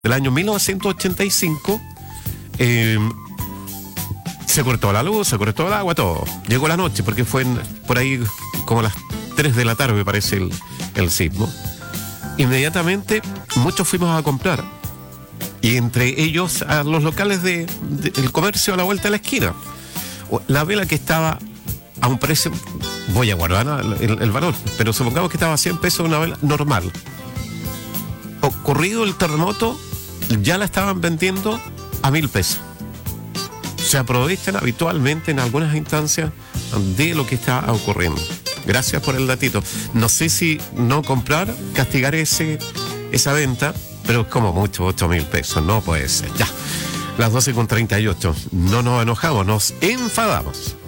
del año 1985, se cortó la luz, se cortó el agua, todo. Llegó la noche, porque fue por ahí como a las 3 de la tarde, me parece, el sismo. Inmediatamente, muchos fuimos a comprar. Y entre ellos, a los locales del comercio a la vuelta de la esquina. La vela que estaba a un precio, voy a guardar el valor, pero supongamos que estaba a 100 pesos una vela normal. Ocurrido el terremoto, ya la estaban vendiendo a 1.000 pesos. Se aprovechan habitualmente en algunas instancias de lo que está ocurriendo. Gracias por el datito. No sé si no comprar, castigar esa venta, pero es como mucho, 8.000 pesos. No puede ser. Ya, las 12:38. No nos enojamos, nos enfadamos.